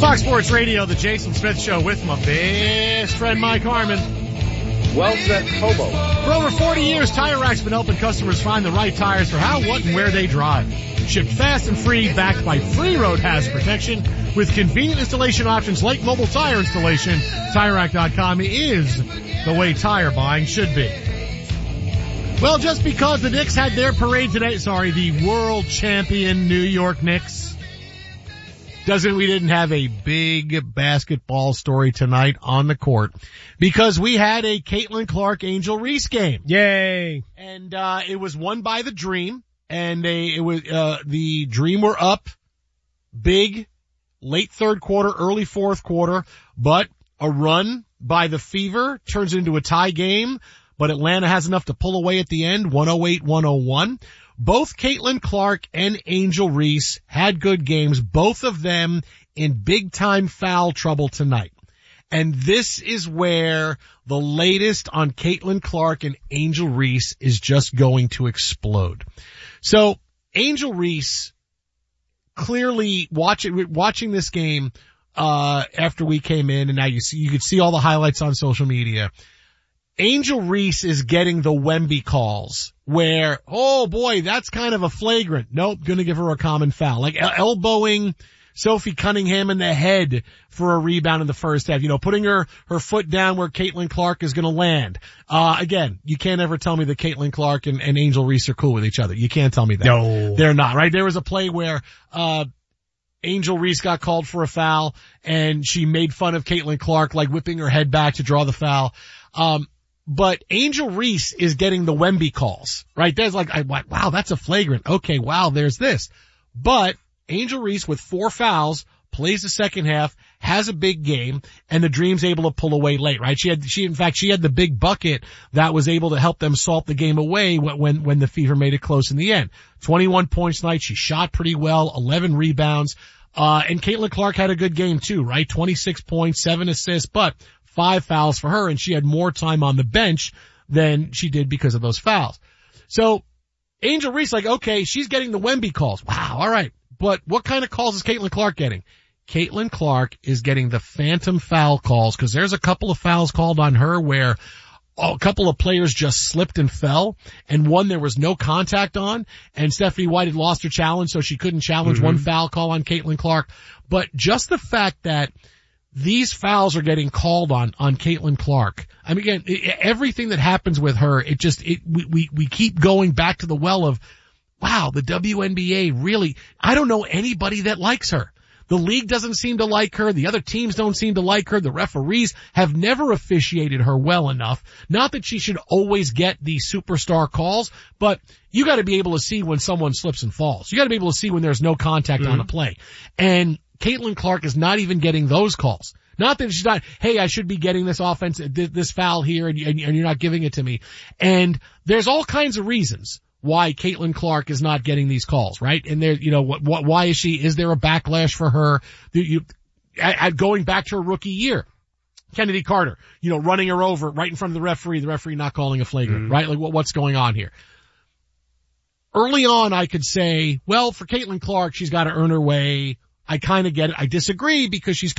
Fox Sports Radio, the Jason Smith Show with my best friend Mike Harmon. Well said, Hobo. For over 40 years, Tire Rack's been helping customers find the right tires for how, what, and where they drive. Shipped fast and free, backed by free road hazard protection. With convenient installation options like mobile tire installation, TireRack.com is the way tire buying should be. Well, just because the Knicks had their parade today, the world champion New York Knicks, we didn't have a big basketball story tonight on the court because we had a Caitlin Clark Angel Reese game. Yay. And, it was won by the Dream, and the Dream were up big late third quarter, early fourth quarter, but a run by the Fever turns into a tie game, but Atlanta has enough to pull away at the end, 108-101. Both Caitlin Clark and Angel Reese had good games, both of them in big-time foul trouble tonight. And this is where the latest on Caitlin Clark and Angel Reese is just going to explode. So, Angel Reese, clearly watching this game, after we came in, and now you could see all the highlights on social media. Angel Reese is getting the Wemby calls where, oh boy, that's kind of a flagrant. Nope, gonna give her a common foul. Like elbowing Sophie Cunningham in the head for a rebound in the first half. Putting her foot down where Caitlin Clark is gonna land. Again, you can't ever tell me that Caitlin Clark and Angel Reese are cool with each other. You can't tell me that. No. They're not, right? There was a play where, Angel Reese got called for a foul and she made fun of Caitlin Clark, like whipping her head back to draw the foul. But Angel Reese is getting the Wemby calls, right? There's wow, that's a flagrant. Okay, wow, there's this. But Angel Reese with 4 fouls plays the second half, has a big game, and the Dream's able to pull away late, right? She had the big bucket that was able to help them salt the game away when the Fever made it close in the end. 21 points tonight. She shot pretty well, 11 rebounds. And Caitlin Clark had a good game too, right? 26 points, 7 assists, but 5 fouls for her, and she had more time on the bench than she did because of those fouls. So, Angel Reese, okay, she's getting the Wemby calls. Wow, alright. But what kind of calls is Caitlin Clark getting? Caitlin Clark is getting the phantom foul calls, because there's a couple of fouls called on her where a couple of players just slipped and fell, and one there was no contact on, and Stephanie White had lost her challenge, so she couldn't challenge one foul call on Caitlin Clark. But just the fact that these fouls are getting called on Caitlin Clark. I mean, again, everything that happens with her, we keep going back to the well of, wow, the WNBA really, I don't know anybody that likes her. The league doesn't seem to like her. The other teams don't seem to like her. The referees have never officiated her well enough. Not that she should always get the superstar calls, but you gotta be able to see when someone slips and falls. You gotta be able to see when there's no contact on a play. And Caitlin Clark is not even getting those calls. Not that she's not, hey, I should be getting this offense, this foul here, and you're not giving it to me. And there's all kinds of reasons why Caitlin Clark is not getting these calls, right? And there, why is there a backlash for her? Going back to her rookie year, Kennedy Carter, running her over right in front of the referee not calling a flagrant, right? Like, what's going on here? Early on, I could say, well, for Caitlin Clark, she's got to earn her way. I kind of get it. I disagree because she's